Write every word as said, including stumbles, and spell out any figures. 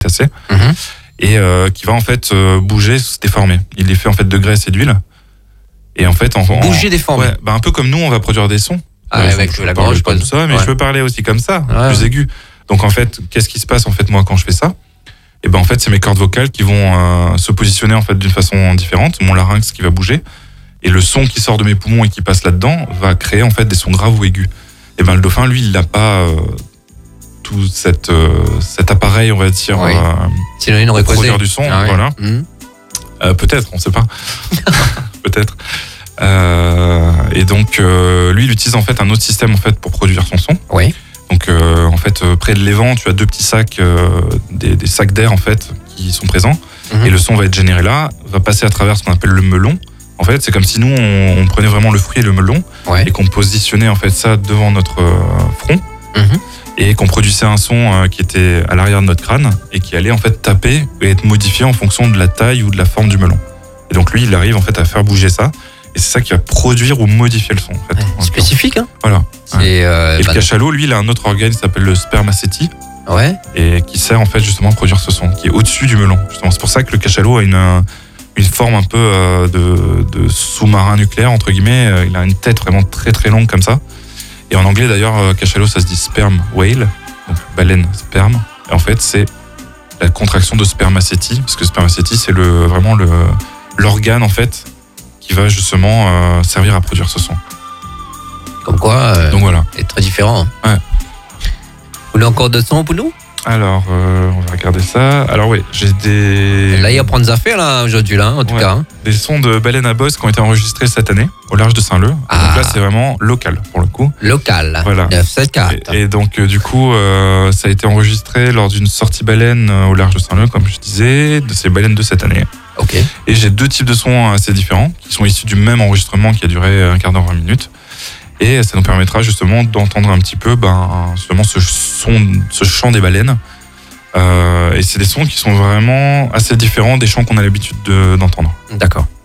cétacés, mm-hmm. et euh, qui va en fait euh, bouger, se déformer. Il est fait en fait de graisse et d'huile. Et en fait, en, en bouger, déformer. Ouais, bah un peu comme nous, on va produire des sons. Ah, ouais, avec je la parle gorge comme ça, mais ouais. je peux parler aussi comme ça, ouais. plus aigu. Donc en fait, qu'est-ce qui se passe en fait moi quand je fais ça? Et ben en fait, c'est mes cordes vocales qui vont euh, se positionner en fait d'une façon différente, mon larynx qui va bouger, et le son qui sort de mes poumons et qui passe là-dedans va créer en fait des sons graves ou aigus. Et ben le dauphin, lui, il n'a pas euh, tout cette, euh, cet appareil, on va dire, oui. euh, sinon il n'aurait pour produire du son, ah, voilà. Oui. Mmh. Euh, peut-être, on ne sait pas. peut-être. Euh, et donc euh, lui, il utilise en fait un autre système en fait pour produire son son. Oui. Donc euh, en fait, euh, près de l'évent, tu as deux petits sacs, euh, des, des sacs d'air en fait qui sont présents, mmh. et le son va être généré là, va passer à travers ce qu'on appelle le melon. En fait, c'est comme si nous on, on prenait vraiment le fruit et le melon, ouais. et qu'on positionnait en fait ça devant notre euh, front, mmh. et qu'on produisait un son euh, qui était à l'arrière de notre crâne et qui allait en fait taper et être modifié en fonction de la taille ou de la forme du melon. Et donc lui, il arrive en fait à faire bouger ça. Et c'est ça qui va produire ou modifier le son. En fait, ouais, spécifique, hein. Voilà. Ouais. Euh, et bah, le cachalot, lui, il a un autre organe qui s'appelle le spermacétie. Ouais. Et qui sert en fait justement à produire ce son, qui est au-dessus du melon. Justement, c'est pour ça que le cachalot a une une forme un peu euh, de, de sous-marin nucléaire entre guillemets. Il a une tête vraiment très très longue comme ça. Et en anglais d'ailleurs, cachalot, ça se dit sperm whale, donc baleine sperme. Et en fait, c'est la contraction de spermacétie, parce que spermacétie, c'est le vraiment le l'organe en fait qui va justement euh, servir à produire ce son. Comme quoi, euh, donc voilà. C'est très différent. Ouais. Vous voulez encore d'autres sons pour nous? Alors, euh, on va regarder ça. Alors oui, j'ai des... Là, il y a prendre des affaires là aujourd'hui, là, en tout ouais. cas. Hein. Des sons de baleines à bosse qui ont été enregistrés cette année au large de Saint-Leu. Ah. Donc là, c'est vraiment local pour le coup. Local. Voilà. neuf sept quatre. Et, et donc euh, du coup, euh, ça a été enregistré lors d'une sortie baleine euh, au large de Saint-Leu, comme je disais, de ces baleines de cette année. Ok. Et j'ai deux types de sons assez différents qui sont issus du même enregistrement qui a duré un quart d'heure, vingt minutes. Et ça nous permettra justement d'entendre un petit peu ben, justement ce son, ce chant des baleines. Euh, et c'est des sons qui sont vraiment assez différents des chants qu'on a l'habitude de, d'entendre. D'accord.